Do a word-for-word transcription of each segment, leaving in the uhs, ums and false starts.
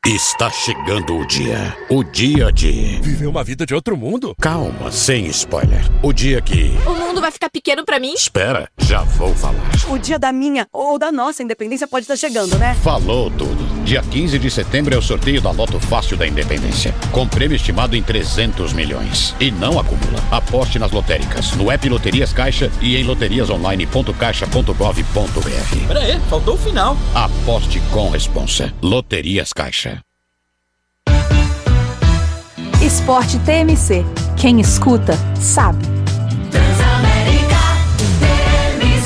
Está chegando o dia. O dia de... Viver uma vida de outro mundo? Calma, sem spoiler. O dia que... O mundo vai ficar pequeno pra mim? Espera, já vou falar. O dia da minha ou da nossa independência pode estar chegando, né? Falou tudo. Dia quinze de setembro é o sorteio da Loto Fácil da Independência. Com prêmio estimado em trezentos milhões. E não acumula. Aposte nas lotéricas, no app Loterias Caixa e em loterias online ponto caixa ponto gov ponto br. Pera aí, faltou o final. Aposte com responsa. Loterias Caixa. Esporte T M C. Quem escuta, sabe. Transamérica T M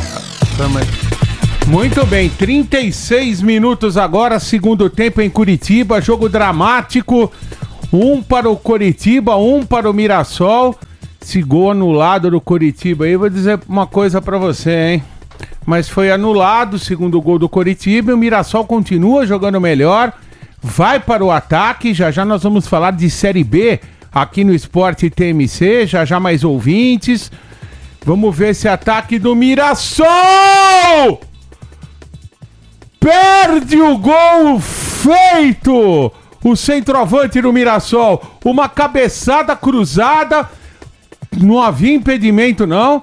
C. Muito bem, trinta e seis minutos agora, segundo tempo em Curitiba, jogo dramático, um para o Coritiba, um para o Mirassol. Esse gol anulado do Coritiba aí, vou dizer uma coisa pra você, hein? Mas foi anulado o segundo gol do Coritiba e o Mirassol continua jogando melhor. Vai para o ataque, já já nós vamos falar de Série B aqui no Esporte T M C, já já mais ouvintes. Vamos ver esse ataque do Mirassol! Perde o gol feito! O centroavante do Mirassol, uma cabeçada cruzada, não havia impedimento não,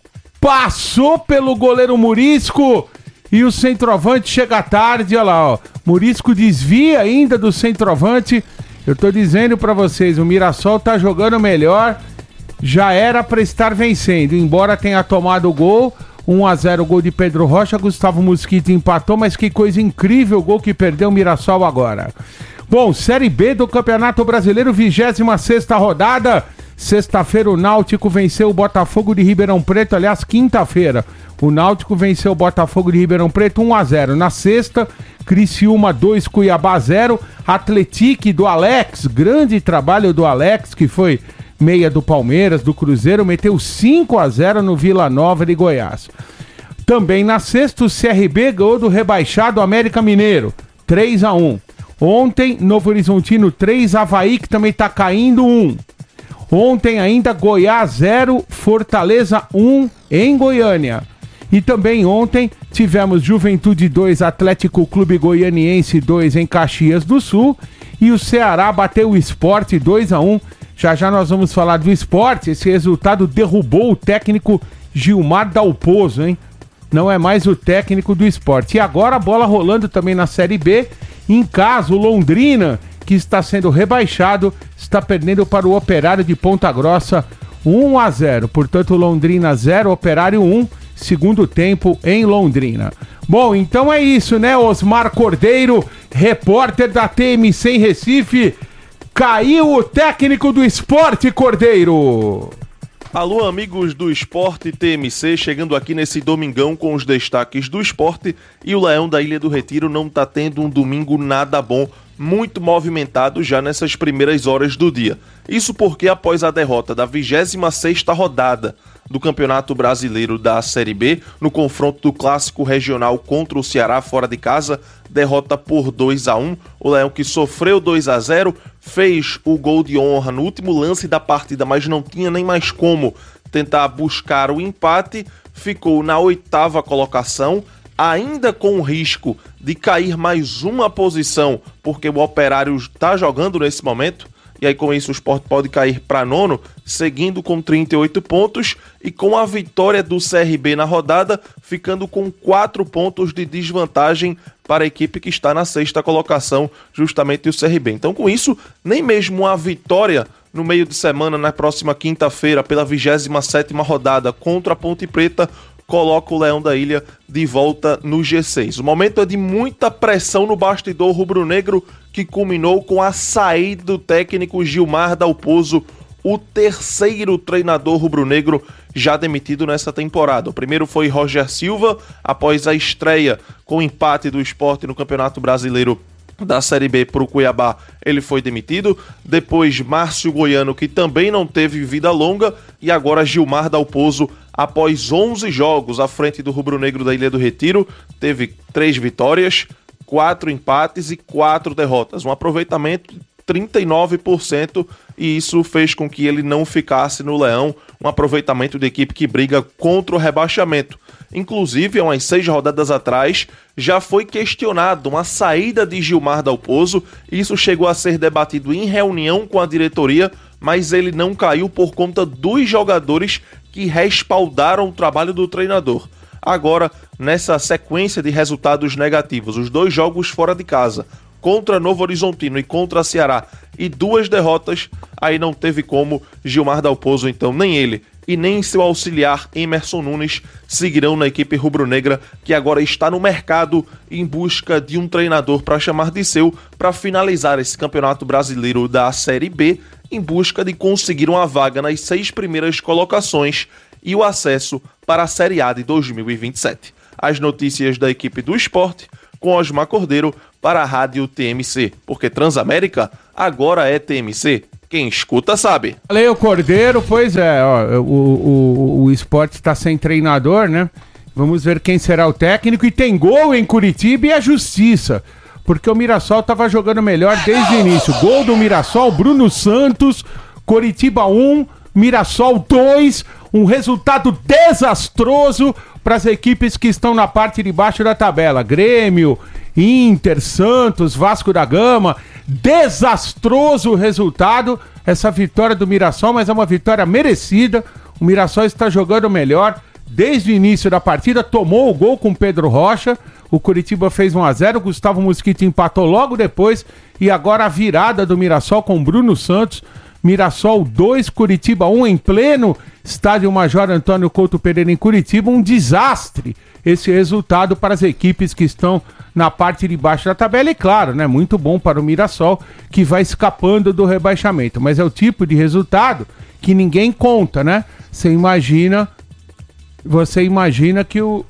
passou pelo goleiro Murisco e o centroavante chega tarde, olha lá, ó. Murisco desvia ainda do centroavante. Eu tô dizendo pra vocês, o Mirassol tá jogando melhor. Já era pra estar vencendo, embora tenha tomado o gol. um a zero, gol de Pedro Rocha. Gustavo Mosquito empatou, mas que coisa incrível o gol que perdeu o Mirassol agora. Bom, Série B do Campeonato Brasileiro, vigésima sexta rodada. Sexta-feira o Náutico venceu o Botafogo de Ribeirão Preto, aliás, quinta-feira. O Náutico venceu o Botafogo de Ribeirão Preto um a zero. Na sexta, Criciúma dois, Cuiabá zero. Atletique do Alex, grande trabalho do Alex, que foi meia do Palmeiras, do Cruzeiro, meteu cinco a zero no Vila Nova de Goiás. Também na sexta, o C R B ganhou do rebaixado América Mineiro, três a um. Ontem, Novo Horizontino três, Avaí, que também tá caindo, um. Ontem ainda, Goiás zero, Fortaleza um em Goiânia. E também ontem tivemos Juventude dois, Atlético Clube Goianiense dois em Caxias do Sul. E o Ceará bateu o Sport dois a um. Já já nós vamos falar do Sport. Esse resultado derrubou o técnico Gilmar Dalpozo, hein? Não é mais o técnico do Sport. E agora a bola rolando também na Série B. Em casa, o Londrina, que está sendo rebaixado, está perdendo para o Operário de Ponta Grossa um a zero. Portanto, Londrina zero, Operário um. Segundo tempo em Londrina. Bom, então é isso, né? Osmar Cordeiro, repórter da T M C em Recife. Caiu o técnico do Esporte, Cordeiro. Alô, amigos do Esporte T M C, chegando aqui nesse domingão com os destaques do esporte. E o Leão da Ilha do Retiro não tá tendo um domingo nada bom, muito movimentado já nessas primeiras horas do dia. Isso porque após a derrota da vigésima sexta rodada do Campeonato Brasileiro da Série B, no confronto do Clássico Regional contra o Ceará fora de casa, derrota por dois a um, o Leão que sofreu dois a zero, fez o gol de honra no último lance da partida, mas não tinha nem mais como tentar buscar o empate, ficou na oitava colocação, ainda com o risco de cair mais uma posição, porque o Operário está jogando nesse momento, e aí com isso o Sport pode cair para nono, seguindo com trinta e oito pontos e com a vitória do C R B na rodada, ficando com quatro pontos de desvantagem para a equipe que está na sexta colocação, justamente o C R B. Então com isso, nem mesmo a vitória no meio de semana, na próxima quinta-feira, pela vigésima sétima rodada contra a Ponte Preta, coloca o Leão da Ilha de volta no G seis. O momento é de muita pressão no bastidor rubro-negro, que culminou com a saída do técnico Gilmar Dalpozo, o terceiro treinador rubro-negro já demitido nessa temporada. O primeiro foi Roger Silva, após a estreia com o empate do Sport no Campeonato Brasileiro da Série B para o Cuiabá, ele foi demitido. Depois Márcio Goiano, que também não teve vida longa, e agora Gilmar Dalpozo, após onze jogos à frente do rubro-negro da Ilha do Retiro, teve três vitórias, quatro empates e quatro derrotas. Um aproveitamento trinta e nove por cento, e isso fez com que ele não ficasse no Leão, um aproveitamento de equipe que briga contra o rebaixamento. Inclusive, há umas seis rodadas atrás, já foi questionado uma saída de Gilmar Dalpozo. Isso chegou a ser debatido em reunião com a diretoria, mas ele não caiu por conta dos jogadores que respaldaram o trabalho do treinador. Agora, nessa sequência de resultados negativos, os dois jogos fora de casa, contra Novo Horizontino e contra Ceará, e duas derrotas, aí não teve como Gilmar Dalpozo, então nem ele e nem seu auxiliar Emerson Nunes seguirão na equipe rubro-negra, que agora está no mercado em busca de um treinador para chamar de seu, para finalizar esse campeonato brasileiro da Série B, em busca de conseguir uma vaga nas seis primeiras colocações e o acesso para a Série A de dois mil e vinte e sete. As notícias da equipe do Sport, com Osmar Cordeiro, para a Rádio T M C, porque Transamérica agora é T M C. Quem escuta sabe. Valeu, Cordeiro. Pois é, ó, o, o, o Sport está sem treinador, né? Vamos ver quem será o técnico. E tem gol em Curitiba e a justiça, porque o Mirassol estava jogando melhor desde o início. Gol do Mirassol, Bruno Santos, Coritiba um, Mirassol dois. Um resultado desastroso para as equipes que estão na parte de baixo da tabela. Grêmio, Inter, Santos, Vasco da Gama. Desastroso resultado, essa vitória do Mirassol, mas é uma vitória merecida. O Mirassol está jogando melhor desde o início da partida, tomou o gol com Pedro Rocha. O Curitiba fez um a zero, Gustavo Mosquito empatou logo depois, e agora a virada do Mirassol com Bruno Santos. Mirassol dois, Curitiba um, em pleno estádio Major Antônio Couto Pereira em Curitiba. Um desastre esse resultado para as equipes que estão na parte de baixo da tabela, e claro, né, muito bom para o Mirassol, que vai escapando do rebaixamento, mas é o tipo de resultado que ninguém conta, né? Você imagina, você imagina que o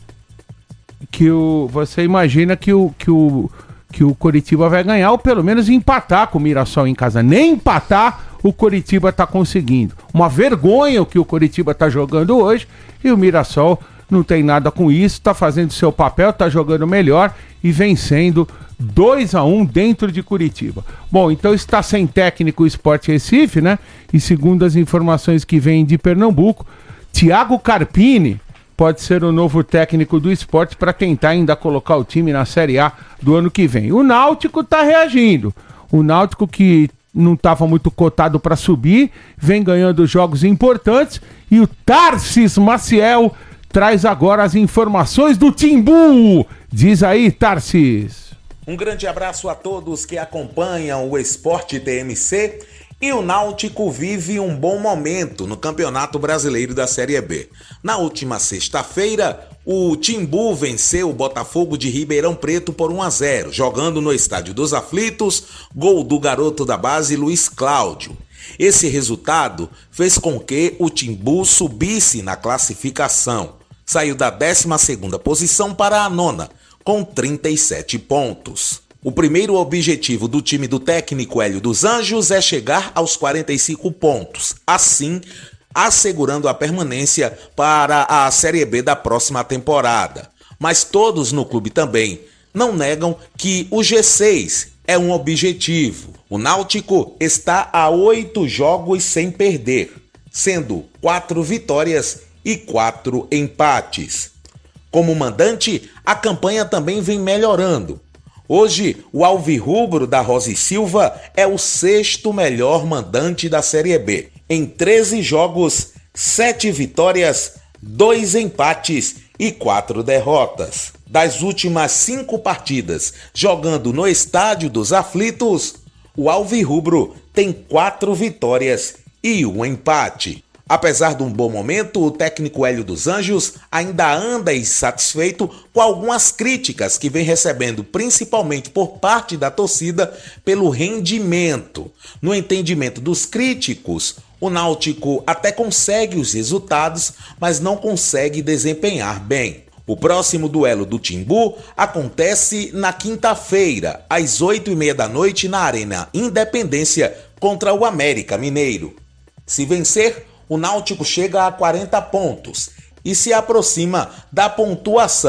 que o você imagina que o que o que o Coritiba vai ganhar, ou pelo menos empatar com o Mirassol em casa. Nem empatar o Coritiba está conseguindo. Uma vergonha o que o Coritiba está jogando hoje, e o Mirassol não tem nada com isso, está fazendo seu papel, está jogando melhor e vencendo dois a um dentro de Curitiba. Bom, então está sem técnico o Sport Recife, né? E segundo as informações que vêm de Pernambuco, Thiago Carpini pode ser o novo técnico do Sport para tentar ainda colocar o time na Série A do ano que vem. O Náutico está reagindo. O Náutico, que não estava muito cotado para subir, vem ganhando jogos importantes, e o Tarsis Maciel traz agora as informações do Timbu. Diz aí, Tarsis. Um grande abraço a todos que acompanham o Sport T M C. E o Náutico vive um bom momento no Campeonato Brasileiro da Série B. Na última sexta-feira, o Timbu venceu o Botafogo de Ribeirão Preto por um a zero, jogando no Estádio dos Aflitos, gol do garoto da base Luiz Cláudio. Esse resultado fez com que o Timbu subisse na classificação. Saiu da décima segunda posição para a nona, com trinta e sete pontos. O primeiro objetivo do time do técnico Hélio dos Anjos é chegar aos quarenta e cinco pontos, assim assegurando a permanência para a Série B da próxima temporada. Mas todos no clube também não negam que o G seis é um objetivo. O Náutico está a oito jogos sem perder, sendo quatro vitórias e quatro empates. Como mandante, a campanha também vem melhorando. Hoje, o Alvirrubro da Rosa e Silva é o sexto melhor mandante da Série B. Em treze jogos, sete vitórias, dois empates e quatro derrotas. Das últimas cinco partidas, jogando no Estádio dos Aflitos, o Alvirrubro tem quatro vitórias e um empate. Apesar de um bom momento, o técnico Hélio dos Anjos ainda anda insatisfeito com algumas críticas que vem recebendo, principalmente por parte da torcida, pelo rendimento. No entendimento dos críticos, o Náutico até consegue os resultados, mas não consegue desempenhar bem. O próximo duelo do Timbu acontece na quinta-feira, às oito e meia da noite, na Arena Independência, contra o América Mineiro. Se vencer, o Náutico chega a quarenta pontos e se aproxima da pontuação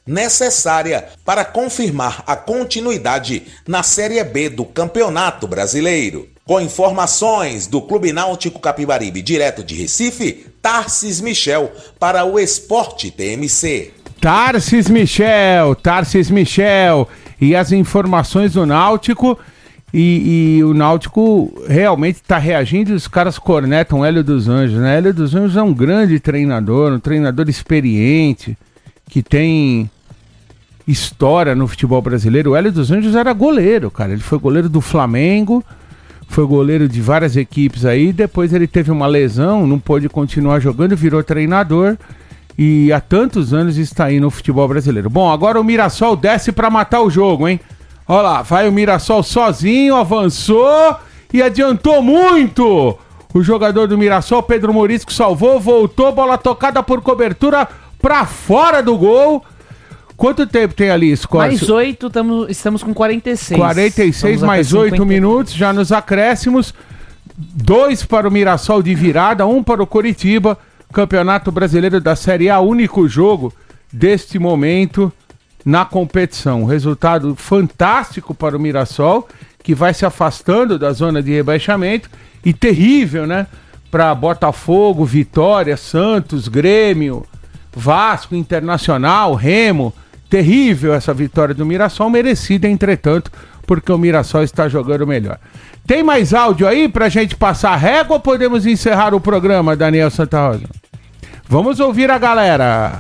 necessária para confirmar a continuidade na Série B do Campeonato Brasileiro. Com informações do Clube Náutico Capibaribe, direto de Recife, Tarcis Michel para o Esporte T M C. Tarcis Michel, Tarcis Michel. E as informações do Náutico, e, e o Náutico realmente está reagindo e os caras cornetam o Hélio dos Anjos, né? Hélio dos Anjos é um grande treinador, um treinador experiente, que tem história no futebol brasileiro. O Hélio dos Anjos era goleiro, cara. Ele foi goleiro do Flamengo, foi goleiro de várias equipes aí, depois ele teve uma lesão, não pôde continuar jogando, virou treinador e há tantos anos está aí no futebol brasileiro. Bom, agora o Mirassol desce para matar o jogo, hein? Olha lá, vai o Mirassol sozinho, avançou e adiantou muito. O jogador do Mirassol, Pedro Morisco, salvou, voltou, bola tocada por cobertura para fora do gol. Quanto tempo tem ali, Scott? Mais oito, tamo, estamos com quarenta e seis. quarenta e seis mais oito minutos, já nos acréscimos. Dois para o Mirassol de virada, um para o Coritiba. Campeonato Brasileiro da Série A, único jogo deste momento na competição. Resultado fantástico para o Mirassol, que vai se afastando da zona de rebaixamento. E terrível, né? Para Botafogo, Vitória, Santos, Grêmio, Vasco, Internacional, Remo. Terrível essa vitória do Mirassol, merecida, entretanto, porque o Mirassol está jogando melhor. Tem mais áudio aí pra gente passar a régua ou podemos encerrar o programa, Daniel Santa Rosa? Vamos ouvir a galera.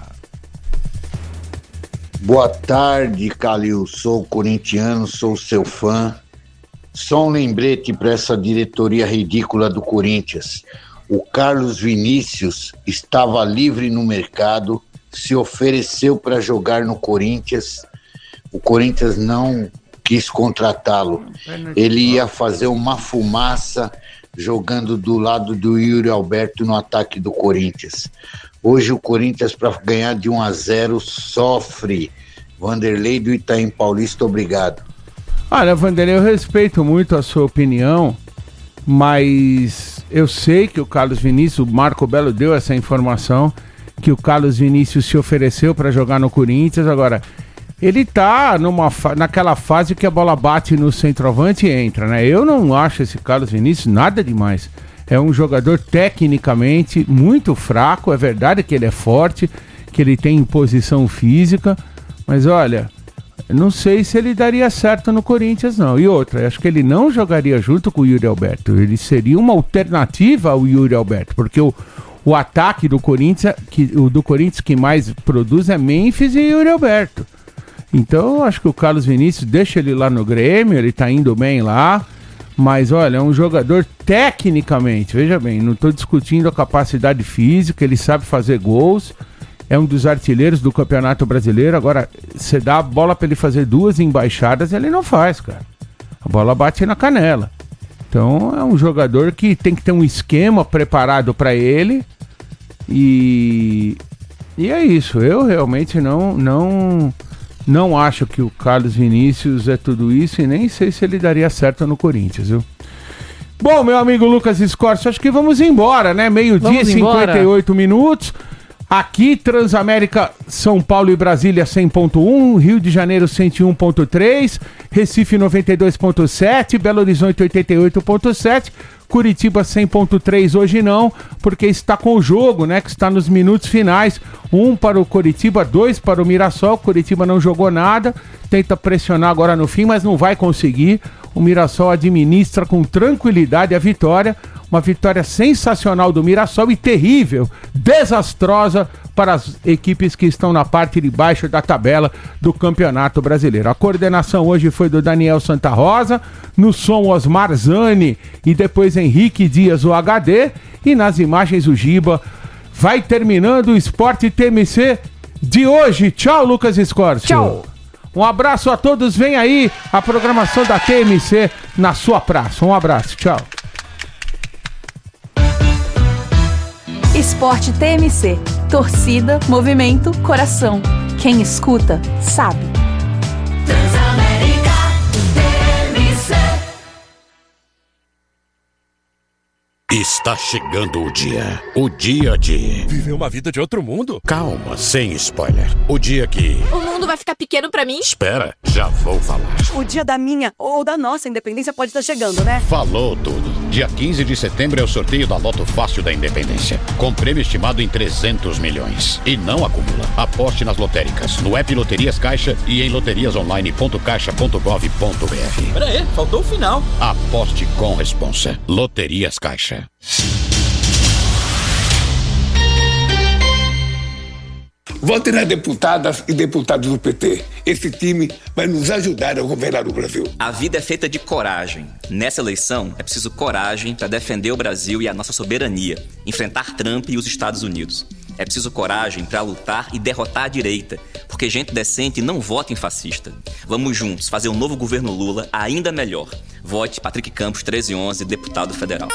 Boa tarde, Calil. Sou corintiano, sou seu fã. Só um lembrete para essa diretoria ridícula do Corinthians. O Carlos Vinícius estava livre no mercado, se ofereceu para jogar no Corinthians, o Corinthians não quis contratá-lo. Ele ia fazer uma fumaça jogando do lado do Yuri Alberto no ataque do Corinthians. Hoje o Corinthians, para ganhar de um a zero, sofre. Vanderlei do Itaim Paulista, obrigado. Olha, Vanderlei, eu respeito muito a sua opinião, mas eu sei que o Carlos Vinícius, o Marco Belo deu essa informação, que o Carlos Vinícius se ofereceu para jogar no Corinthians. Agora, ele tá numa fa- naquela fase que a bola bate no centroavante e entra, né? Eu não acho esse Carlos Vinícius nada demais. É um jogador tecnicamente muito fraco, é verdade que ele é forte, que ele tem imposição física, mas olha, não sei se ele daria certo no Corinthians, não. E outra, acho que ele não jogaria junto com o Yuri Alberto. Ele seria uma alternativa ao Yuri Alberto, porque o O ataque do Corinthians, que, o do Corinthians que mais produz é Memphis e Yuri Alberto. Então eu acho que o Carlos Vinícius, deixa ele lá no Grêmio, ele tá indo bem lá. Mas olha, é um jogador tecnicamente, veja bem, não estou discutindo a capacidade física, ele sabe fazer gols. É um dos artilheiros do Campeonato Brasileiro. Agora, você dá a bola para ele fazer duas embaixadas, ele não faz, cara. A bola bate na canela. Então é um jogador que tem que ter um esquema preparado para ele. E, e é isso. Eu realmente não, não, não acho que o Carlos Vinícius é tudo isso e nem sei se ele daria certo no Corinthians, viu? Bom, meu amigo Lucas Escorcio, acho que vamos embora, né? Meio-dia e cinquenta e oito minutos. Aqui, Transamérica, São Paulo e Brasília cem ponto um, Rio de Janeiro cento e um ponto três, Recife noventa e dois ponto sete, Belo Horizonte oitenta e oito ponto sete, Curitiba cem ponto três hoje não, porque está com o jogo, né, que está nos minutos finais, um para o Curitiba, dois para o Mirassol. Curitiba não jogou nada, tenta pressionar agora no fim, mas não vai conseguir. O Mirassol administra com tranquilidade a vitória. Uma vitória sensacional do Mirassol e terrível, desastrosa para as equipes que estão na parte de baixo da tabela do Campeonato Brasileiro. A coordenação hoje foi do Daniel Santa Rosa, no som Osmar Zani e depois Henrique Dias, o H D, e nas imagens o Giba. Vai terminando o Esporte T M C de hoje. Tchau, Lucas Escorcio. Tchau. Um abraço a todos. Vem aí a programação da T M C na sua praça. Um abraço. Tchau. Esporte T M C. Torcida, movimento, coração. Quem escuta, sabe. Transamérica T M C. Está chegando o dia. O dia de... Viver uma vida de outro mundo? Calma, sem spoiler. O dia que... O mundo vai ficar pequeno pra mim? Espera, já vou falar. O dia da minha ou da nossa independência pode estar chegando, né? Falou tudo. Dia quinze de setembro é o sorteio da Loto Fácil da Independência. Com prêmio estimado em trezentos milhões. E não acumula. Aposte nas lotéricas, no app Loterias Caixa e em loterias online ponto caixa ponto gov ponto br. Pera aí, faltou o final. Aposte com responsa. Loterias Caixa. Vote nas deputadas e deputados do P T. Esse time vai nos ajudar a governar o Brasil. A vida é feita de coragem. Nessa eleição, é preciso coragem para defender o Brasil e a nossa soberania, enfrentar Trump e os Estados Unidos. É preciso coragem para lutar e derrotar a direita, porque gente decente não vota em fascista. Vamos juntos fazer um novo governo Lula ainda melhor. Vote Patrick Campos treze onze, deputado federal.